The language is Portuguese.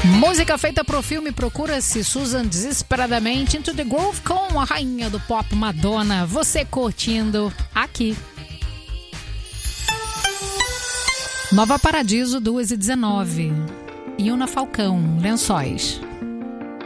Música feita pro filme Procura-se Susan desesperadamente, Into the Groove com a rainha do pop Madonna. Você curtindo aqui. Nova Paradiso 2h19. Iuna Falcão, Lençóis.